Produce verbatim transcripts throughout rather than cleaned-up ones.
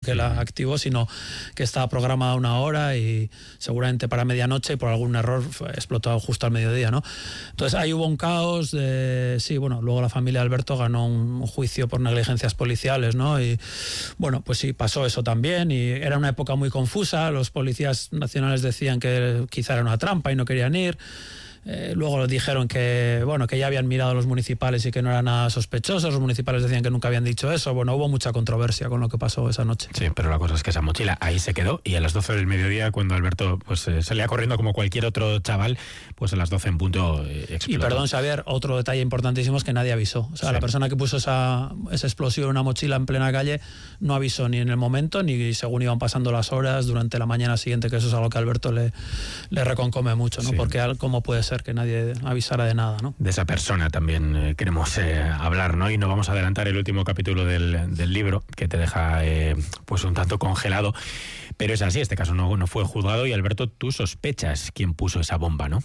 que la activó, sino que estaba programada una hora y seguramente para medianoche y por algún error fue, explotó justo al mediodía, ¿no? Entonces ahí hubo un caos, de, sí, bueno, luego la familia de Alberto ganó un juicio por negligencias policiales, ¿no? Y bueno, pues sí, pasó eso también y era una época muy confusa, los policías nacionales decían que quizá era una trampa y no querían ir. Eh, luego dijeron que bueno que ya habían mirado a los municipales y que no era nada sospechoso. Los municipales decían que nunca habían dicho eso. Bueno, hubo mucha controversia con lo que pasó esa noche. Sí, pero la cosa es que esa mochila ahí se quedó y a las doce del mediodía, cuando Alberto pues eh, salía corriendo como cualquier otro chaval, pues a las doce en punto eh, explotó. Y perdón, Xavier, otro detalle importantísimo es que nadie avisó. O sea, sí. La persona que puso esa, esa explosión en una mochila en plena calle no avisó ni en el momento ni según iban pasando las horas durante la mañana siguiente, que eso es algo que a Alberto le, le reconcome mucho, ¿no? Sí. Porque cómo puede ser que nadie avisara de nada, ¿no? De esa persona también eh, queremos eh, hablar, ¿no? Y no vamos a adelantar el último capítulo del, del libro, que te deja eh, pues un tanto congelado, pero es así, este caso no, no fue juzgado y Alberto, tú sospechas quién puso esa bomba, ¿no?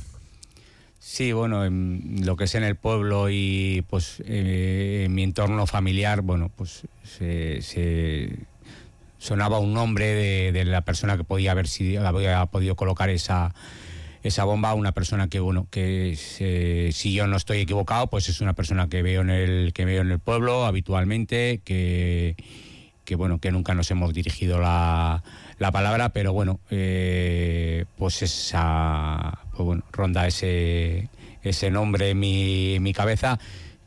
Sí, bueno, en lo que es en el pueblo y pues eh, en mi entorno familiar, bueno, pues se, se sonaba un nombre de, de la persona que podía haber sido, había podido colocar esa esa bomba, una persona que bueno que se, si yo no estoy equivocado, pues es una persona que veo en el que veo en el pueblo habitualmente, que que bueno que nunca nos hemos dirigido la, la palabra, pero bueno eh, pues esa pues bueno ronda ese ese nombre en mi, en mi cabeza,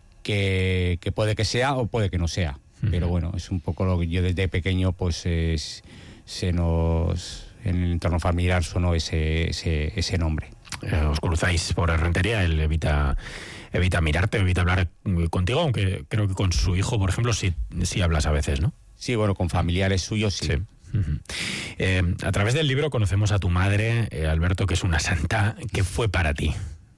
que, que puede que sea o puede que no sea, uh-huh. Pero bueno, es un poco lo que yo desde pequeño pues es, se nos en el entorno familiar sonó ese, ese, ese nombre. Eh, os cruzáis por Rentería, él evita evita mirarte, evita hablar contigo, aunque creo que con su hijo, por ejemplo, sí, sí hablas a veces, ¿no? Sí, bueno, con familiares suyos sí. Sí. Uh-huh. Eh, a través del libro conocemos a tu madre, eh, Alberto, que es una santa. ¿Qué fue para ti?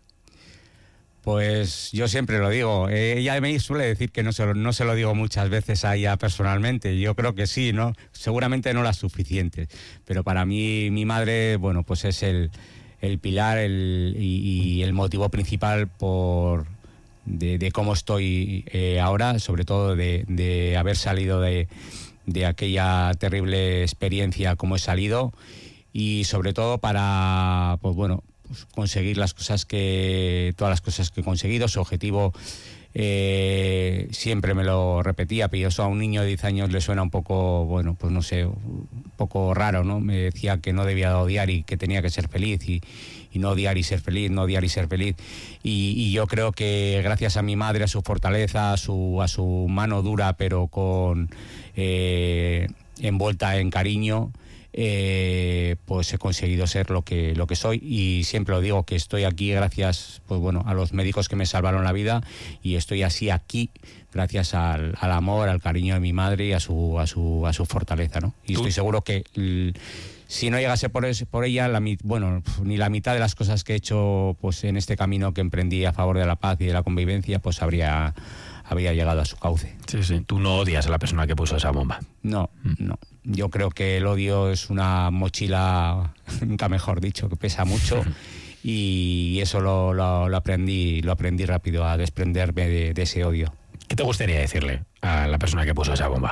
Pues yo siempre lo digo, eh, ella me suele decir que no se, lo, no se lo digo muchas veces a ella personalmente, yo creo que sí, ¿no? Seguramente no las suficientes, pero para mí mi madre, bueno, pues es el, el pilar el, y, y el motivo principal por de, de cómo estoy eh, ahora, sobre todo de, de haber salido de, de aquella terrible experiencia como he salido, y sobre todo para, pues bueno, pues conseguir las cosas que todas las cosas que he conseguido. Su objetivo eh, siempre me lo repetía, pero eso a un niño de diez años le suena un poco, bueno, pues no sé, un poco raro, ¿no? Me decía que no debía odiar y que tenía que ser feliz, y, y no odiar y ser feliz, no odiar y ser feliz, y, y yo creo que gracias a mi madre, a su fortaleza, a su, a su mano dura pero con eh, envuelta en cariño, Eh, pues he conseguido ser lo que lo que soy, y siempre lo digo, que estoy aquí gracias, pues bueno, a los médicos que me salvaron la vida, y estoy así aquí gracias al, al amor, al cariño de mi madre y a su a su a su fortaleza, ¿no? Y ¿Tú? Estoy seguro que l- si no llegase por es, por ella, la, bueno, ni la mitad de las cosas que he hecho pues en este camino que emprendí a favor de la paz y de la convivencia, pues habría habría llegado a su cauce. Sí, sí. Tú no odias a la persona que puso esa bomba. No, no. Yo creo que el odio es una mochila, nunca mejor dicho, que pesa mucho, y eso lo, lo, lo aprendí lo aprendí rápido, a desprenderme de, de ese odio. ¿Qué te gustaría decirle a la persona que puso esa bomba?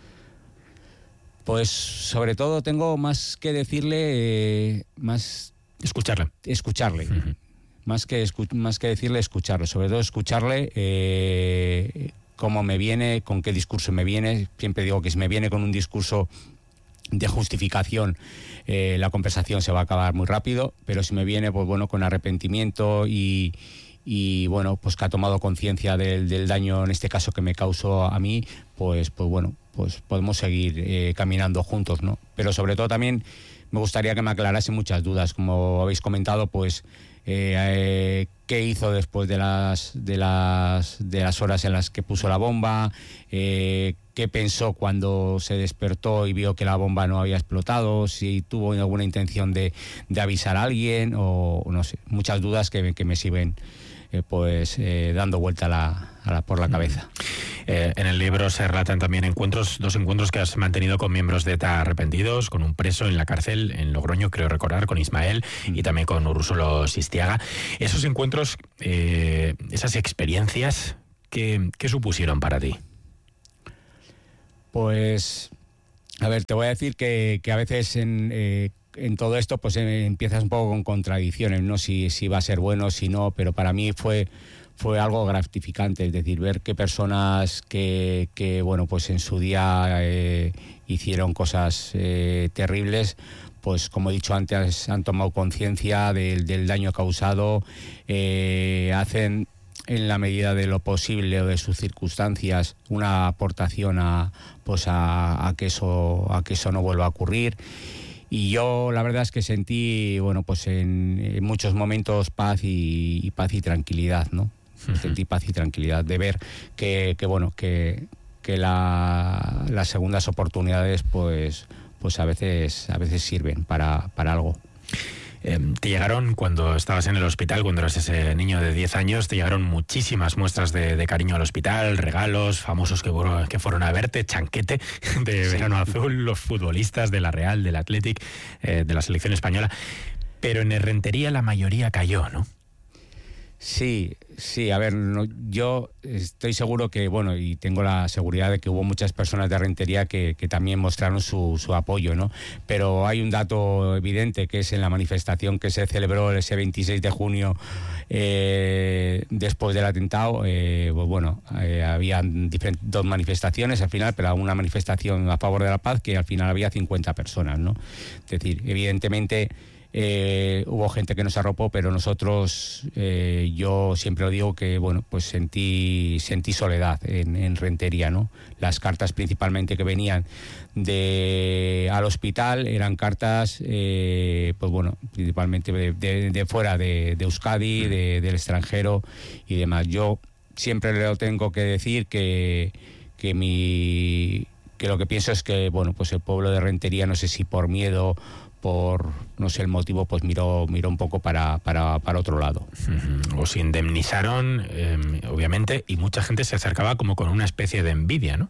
Pues sobre todo tengo más que decirle, eh, más... Escucharle. Escucharle. Uh-huh. Más que, escu- más que decirle, escucharle. Sobre todo escucharle eh, cómo me viene, con qué discurso me viene. Siempre digo que si me viene con un discurso de justificación, eh, la conversación se va a acabar muy rápido, pero si me viene, pues bueno, con arrepentimiento y... y bueno, pues que ha tomado conciencia del, del daño, en este caso, que me causó a mí, pues, pues bueno, pues podemos seguir eh, caminando juntos, ¿no? Pero sobre todo también me gustaría que me aclarase muchas dudas, como habéis comentado, pues eh, eh, qué hizo después de las de las de las horas en las que puso la bomba, eh, qué pensó cuando se despertó y vio que la bomba no había explotado, si tuvo alguna intención de, de avisar a alguien, o no sé, muchas dudas que, que me siguen Eh, pues eh, dando vuelta a la, a la, por la cabeza. Eh, en el libro se relatan también encuentros, dos encuentros que has mantenido con miembros de ETA arrepentidos, con un preso en la cárcel en Logroño, creo recordar, con Ismael, mm. y también con Urúsulo Sistiaga. Esos encuentros, eh, esas experiencias, ¿qué, qué supusieron para ti? Pues A ver, te voy a decir que, que a veces en, eh, en todo esto pues eh, empiezas un poco con contradicciones, ¿no? Si, si va a ser bueno, si no, pero para mí fue, fue algo gratificante, es decir, ver que personas que, que bueno, pues en su día eh, hicieron cosas eh, terribles, pues como he dicho antes, han tomado conciencia del, del daño causado, eh, hacen en la medida de lo posible o de sus circunstancias una aportación a pues a, a que eso a que eso no vuelva a ocurrir. Y yo la verdad es que sentí bueno pues en, en muchos momentos paz y, y paz y tranquilidad, ¿no? Uh-huh. Sentí paz y tranquilidad de ver que, que bueno que, que la, las segundas oportunidades pues pues a veces a veces sirven para, para algo. Eh, te llegaron, cuando estabas en el hospital, cuando eras ese niño de diez años, te llegaron muchísimas muestras de, de cariño al hospital, regalos, famosos que, que fueron a verte, Chanquete de sí. Verano Azul, los futbolistas de la Real, del Athletic, eh, de la selección española. Pero en Errentería la mayoría cayó, ¿no? Sí, sí, a ver, no, yo estoy seguro que, bueno, y tengo la seguridad de que hubo muchas personas de Errentería que, que también mostraron su, su apoyo, ¿no? Pero hay un dato evidente, que es en la manifestación que se celebró ese veintiséis de junio eh, después del atentado, eh, pues bueno, eh, había dos manifestaciones al final, pero una manifestación a favor de la paz que al final había cincuenta personas, ¿no? Es decir, evidentemente... Eh, hubo gente que nos arropó, pero nosotros, eh, yo siempre lo digo que, bueno, pues sentí sentí soledad en, en Rentería, ¿no? Las cartas principalmente que venían de al hospital eran cartas, eh, pues bueno, principalmente de, de, de fuera de, de Euskadi, de, del extranjero y demás. Yo siempre le tengo que decir que, que mi que lo que pienso es que, bueno, pues el pueblo de Rentería, no sé si por miedo, por no sé el motivo, pues miró miró un poco para, para, para otro lado. Uh-huh. Os indemnizaron, eh, obviamente, y mucha gente se acercaba como con una especie de envidia, ¿no?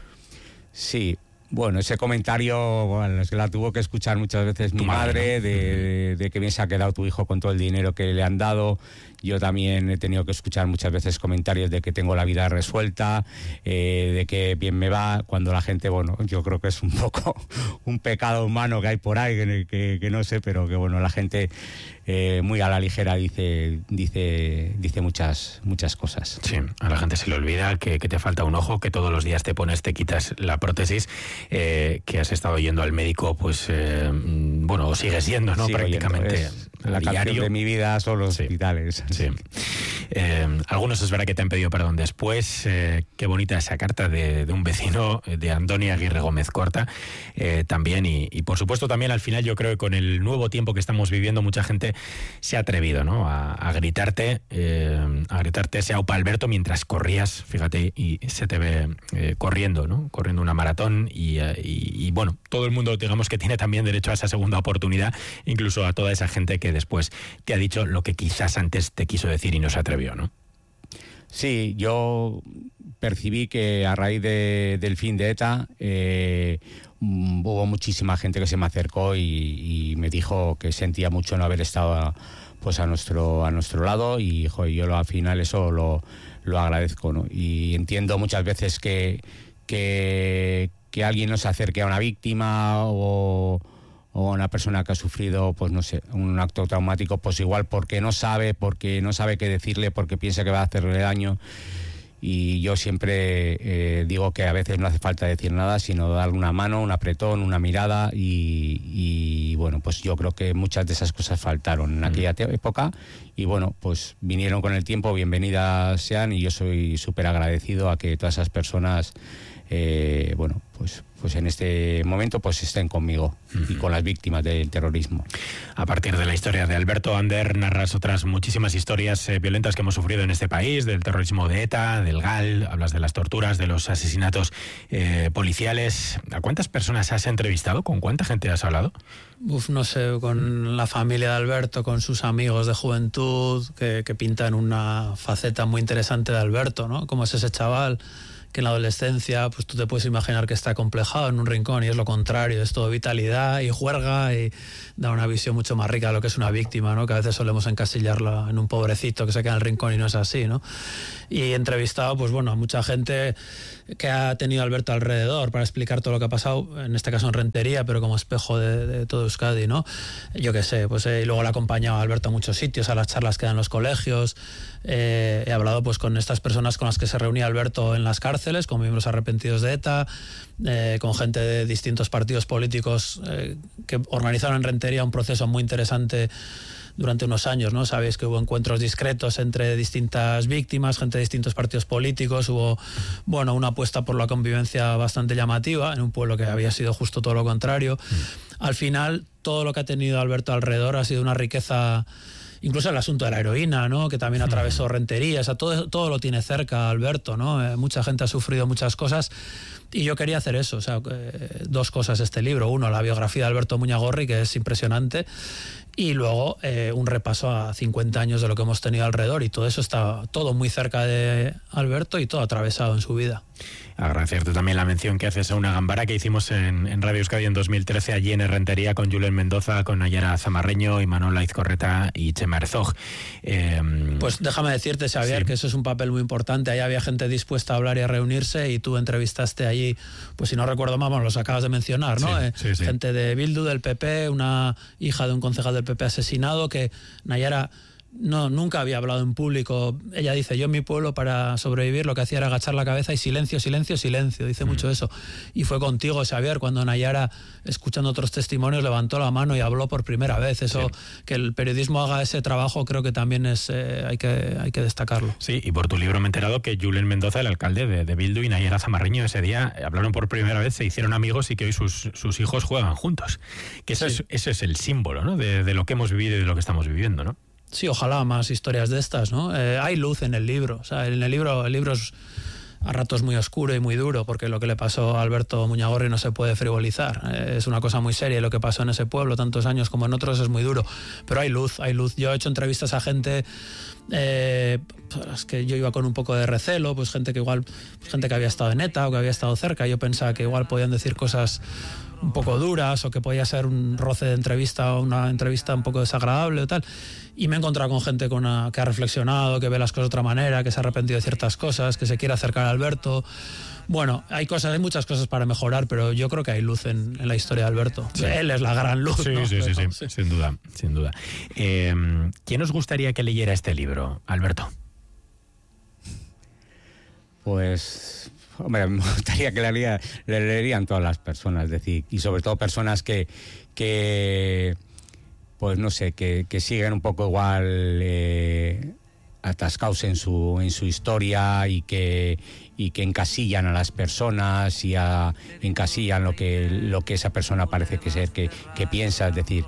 Sí, bueno, ese comentario, bueno, es que la tuvo que escuchar muchas veces mi madre, madre, ¿no? de, de, de que bien se ha quedado tu hijo con todo el dinero que le han dado. Yo también he tenido que escuchar muchas veces comentarios de que tengo la vida resuelta, eh, de que bien me va, cuando la gente, bueno, yo creo que es un poco un pecado humano que hay por ahí, que, que, que no sé, pero que bueno, la gente eh, muy a la ligera dice dice dice muchas muchas cosas. Sí, a la gente se le olvida que, que te falta un ojo, que todos los días te pones, te quitas la prótesis, eh, que has estado yendo al médico, pues, eh, bueno, o sigues yendo, ¿no? Sí, prácticamente. Oyendo, la canción de mi vida son los sí. hospitales. Sí. Eh, algunos es verdad que te han pedido perdón después. Eh, qué bonita esa carta de, de un vecino, de Antonio Aguirre Gómez Corta, eh, también. Y, y por supuesto también al final yo creo que con el nuevo tiempo que estamos viviendo mucha gente se ha atrevido, ¿no? a, a gritarte, eh, a gritarte ese aupa Alberto mientras corrías, fíjate, y se te ve eh, corriendo, ¿no? Corriendo una maratón y, y, y bueno, todo el mundo digamos que tiene también derecho a esa segunda oportunidad, incluso a toda esa gente que después te ha dicho lo que quizás antes te quiso decir y no se atrevió, ¿no? Sí, yo percibí que a raíz de, del fin de ETA eh, hubo muchísima gente que se me acercó y, y me dijo que sentía mucho no haber estado a, pues a nuestro a nuestro lado y joder, yo lo, al final eso lo, lo agradezco, ¿no? Y entiendo muchas veces que, que, que alguien no se acerque a una víctima o o una persona que ha sufrido, pues no sé, un acto traumático, pues igual porque no sabe, porque no sabe qué decirle, porque piensa que va a hacerle daño. Y yo siempre eh, digo que a veces no hace falta decir nada, sino darle una mano, un apretón, una mirada y, y bueno, pues yo creo que muchas de esas cosas faltaron en aquella época y bueno, pues vinieron con el tiempo, bienvenidas sean y yo soy súper agradecido a que todas esas personas, eh, bueno, pues pues en este momento pues estén conmigo uh-huh. y con las víctimas del terrorismo. A partir de la historia de Alberto Ander narras otras muchísimas historias eh, violentas que hemos sufrido en este país, del terrorismo de ETA, del GAL, hablas de las torturas, de los asesinatos eh, policiales. ¿A cuántas personas has entrevistado? ¿Con cuánta gente has hablado? Uf, no sé, con la familia de Alberto, con sus amigos de juventud, que, que pintan una faceta muy interesante de Alberto, ¿no? Como es ese chaval que en la adolescencia pues tú te puedes imaginar que está acomplejado en un rincón, y es lo contrario, es todo vitalidad y juerga, y da una visión mucho más rica de lo que es una víctima, ¿no? Que a veces solemos encasillarla en un pobrecito que se queda en el rincón, y no es así, ¿no? Y he entrevistado pues bueno a mucha gente que ha tenido a Alberto alrededor para explicar todo lo que ha pasado, en este caso en Rentería, pero como espejo de, de todo Euskadi, ¿no? Yo qué sé, pues eh, y luego le he acompañado a Alberto a muchos sitios, a las charlas que dan en los colegios. Eh, he hablado pues con estas personas con las que se reunía Alberto en las cárceles, con miembros arrepentidos de ETA, eh, con gente de distintos partidos políticos eh, que organizaron en Rentería un proceso muy interesante durante unos años, ¿no? Sabéis que hubo encuentros discretos entre distintas víctimas, gente de distintos partidos políticos, hubo, bueno, una apuesta por la convivencia bastante llamativa en un pueblo que había sido justo todo lo contrario. Mm. Al final, todo lo que ha tenido Alberto alrededor ha sido una riqueza, incluso el asunto de la heroína, ¿no? Que también atravesó Rentería, o sea, todo, todo lo tiene cerca Alberto, ¿no? Eh, mucha gente ha sufrido muchas cosas, y yo quería hacer eso, o sea, eh, dos cosas este libro. Uno, la biografía de Alberto Muñagorri, que es impresionante, y luego eh, un repaso a cincuenta años de lo que hemos tenido alrededor, y todo eso está todo muy cerca de Alberto y todo atravesado en su vida. Agradecerte también la mención que haces a una gambara que hicimos en, en Radio Euskadi en dos mil trece, allí en Rentería, con Julen Mendoza, con Nayara Zamarreño, Imanol Aizcorreta y Chema Herzog. Eh, pues déjame decirte, Xavier, sí, que eso es un papel muy importante. Ahí había gente dispuesta a hablar y a reunirse, y tú entrevistaste allí, pues si no recuerdo mal, bueno, los acabas de mencionar, ¿no? Sí, eh, sí, sí. Gente de Bildu, del P P, una hija de un concejal del P P asesinado, que Nayara no, nunca había hablado en público. Ella dice, yo en mi pueblo para sobrevivir lo que hacía era agachar la cabeza y silencio, silencio, silencio. Dice mm. mucho eso. Y fue contigo, Xavier, cuando Nayara, escuchando otros testimonios, levantó la mano y habló por primera vez. Eso, sí. Que el periodismo haga ese trabajo, creo que también es eh, hay que hay que destacarlo. Sí, y por tu libro me he enterado que Julen Mendoza, el alcalde de, de Bildu, y Nayara Zamarreño ese día hablaron por primera vez, se hicieron amigos, y que hoy sus, sus hijos juegan juntos. Que eso, sí. es, eso es el símbolo, ¿no? de, de lo que hemos vivido y de lo que estamos viviendo, ¿no? Sí, ojalá más historias de estas, ¿no? Eh, hay luz en el libro, o sea, en el libro, el libro es a ratos muy oscuro y muy duro, porque lo que le pasó a Alberto Muñagorri no se puede frivolizar, eh, es una cosa muy seria, y lo que pasó en ese pueblo tantos años como en otros es muy duro, pero hay luz, hay luz. Yo he hecho entrevistas a gente eh, pues que yo iba con un poco de recelo, pues gente que igual, pues gente que había estado en ETA o que había estado cerca, yo pensaba que igual podían decir cosas un poco duras, o que podía ser un roce de entrevista o una entrevista un poco desagradable o tal, y me he encontrado con gente con una, que ha reflexionado, que ve las cosas de otra manera, que se ha arrepentido de ciertas cosas, que se quiere acercar a Alberto. Bueno, hay cosas, hay muchas cosas para mejorar, pero yo creo que hay luz en, en la historia de Alberto. Sí. Él es la gran luz, sí, ¿no? sí, pero, sí, sí, sí, sin duda, sin duda. Eh, ¿Quién os gustaría que leyera este libro, Alberto? Pues, hombre, me gustaría que le, leería, le leerían todas las personas, es decir, y sobre todo personas que, que pues no sé, que, que siguen un poco igual eh, atascados en su, en su historia, y que, y que encasillan a las personas y a, encasillan lo que, lo que esa persona parece que ser, que, que piensa, es decir,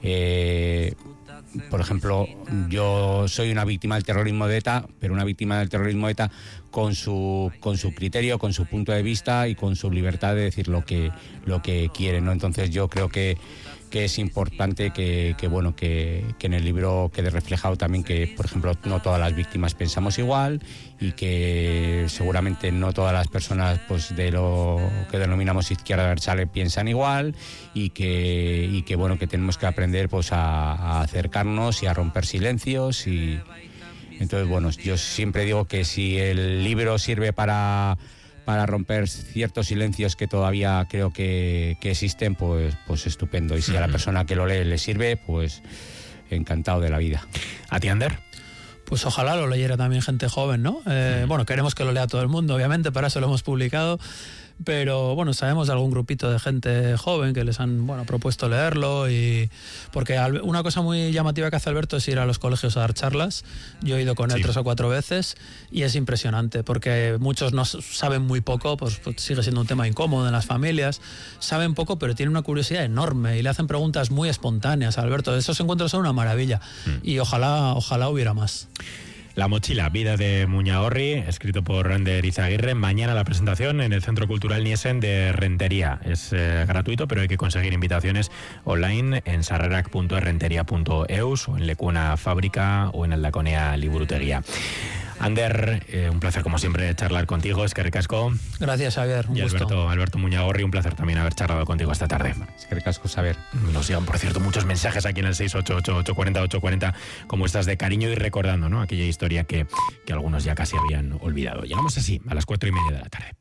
eh, por ejemplo, yo soy una víctima del terrorismo de ETA, pero una víctima del terrorismo de ETA con su con su criterio, con su punto de vista y con su libertad de decir lo que lo que quiere, ¿no? Entonces yo creo que que es importante que, que bueno que, que en el libro quede reflejado también que, por ejemplo, no todas las víctimas pensamos igual, y que seguramente no todas las personas pues de lo que denominamos izquierda abertzale piensan igual, y que y que bueno que tenemos que aprender pues a, a acercarnos y a romper silencios. Y entonces, bueno, yo siempre digo que si el libro sirve para para romper ciertos silencios que todavía creo que, que existen, pues, pues estupendo. Y si a la persona que lo lee le sirve, pues encantado de la vida. ¿A ti, Ander? Pues ojalá lo leyera también gente joven, ¿no? Eh, mm. Bueno, queremos que lo lea todo el mundo, obviamente, para eso lo hemos publicado. Pero bueno, sabemos de algún grupito de gente joven que les han bueno propuesto leerlo, y porque una cosa muy llamativa que hace Alberto es ir a los colegios a dar charlas. Yo he ido con él sí. tres o cuatro veces, y es impresionante porque muchos no saben muy poco, pues, pues sigue siendo un tema incómodo en las familias, saben poco pero tienen una curiosidad enorme y le hacen preguntas muy espontáneas a Alberto. Esos encuentros son una maravilla mm. y ojalá, ojalá hubiera más. La mochila, vida de Muñagorri, escrito por Ander Izaguirre. Mañana la presentación en el Centro Cultural Niesen de Rentería. Es eh, gratuito, pero hay que conseguir invitaciones online en sarrerac punto errenteria punto eus o en Lecuna Fábrica o en Aldaconea Liburutegia. Ander, eh, un placer como siempre charlar contigo, es que ricasco. Gracias, Javier, un y gusto. Alberto, Alberto Muñagorri, un placer también haber charlado contigo esta tarde. Es que ricasco saber. Nos llegan, por cierto, muchos mensajes aquí en el seis ocho ocho, ocho cuatro cero, ocho cuatro cero, como estas de cariño y recordando, ¿no?, aquella historia que, que algunos ya casi habían olvidado. Llegamos así, a las cuatro y media de la tarde.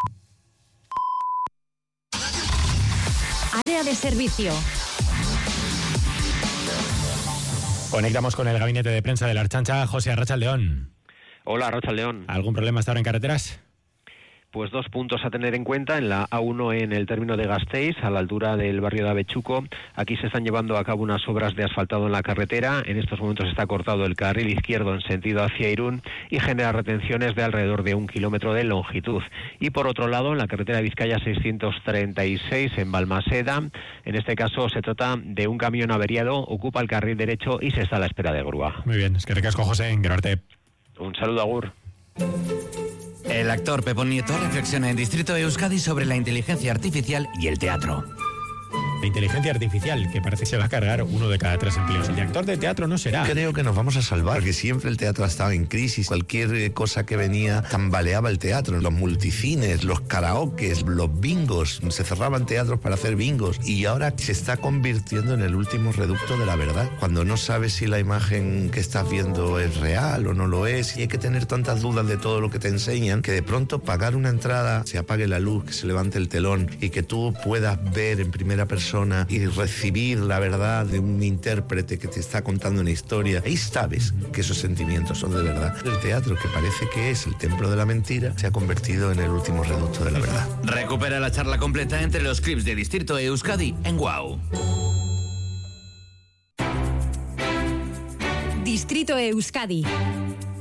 Área de servicio. Conectamos con el gabinete de prensa de la Archancha, José Arrachaldeón. Hola, Arrachaldeón. ¿Algún problema hasta ahora en carreteras? Pues dos puntos a tener en cuenta. En la A uno, en el término de Gasteiz, a la altura del barrio de Avechuco. Aquí se están llevando a cabo unas obras de asfaltado en la carretera. En estos momentos está cortado el carril izquierdo en sentido hacia Irún y genera retenciones de alrededor de un kilómetro de longitud. Y por otro lado, en la carretera de Vizcaya seiscientos treinta y seis, en Balmaseda, en este caso se trata de un camión averiado, ocupa el carril derecho y se está a la espera de grúa. Muy bien, es que ricasco, José, Gerarte. Un saludo, agur. El actor Pepón Nieto reflexiona en Distrito Euskadi sobre la inteligencia artificial y el teatro. La inteligencia artificial, que parece que se va a cargar uno de cada tres empleos. El director de teatro no será. Creo que nos vamos a salvar, porque siempre el teatro ha estado en crisis. Cualquier cosa que venía tambaleaba el teatro. Los multicines, los karaokes, los bingos. Se cerraban teatros para hacer bingos. Y ahora se está convirtiendo en el último reducto de la verdad. Cuando no sabes si la imagen que estás viendo es real o no lo es. Y hay que tener tantas dudas de todo lo que te enseñan, que de pronto pagar una entrada, se apague la luz, que se levante el telón y que tú puedas ver en primera persona y recibir la verdad de un intérprete que te está contando una historia. Ahí sabes que esos sentimientos son de verdad. El teatro, que parece que es el templo de la mentira, se ha convertido en el último reducto de la verdad. Recupera la charla completa entre los clips de Distrito Euskadi en Guau. Distrito Euskadi.